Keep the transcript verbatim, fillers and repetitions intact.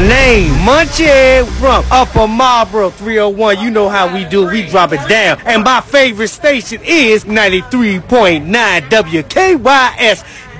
name, Munchie from Upper Marlboro three oh one. You know how we do, we drop it down. And my favorite station is ninety-three point nine W K Y S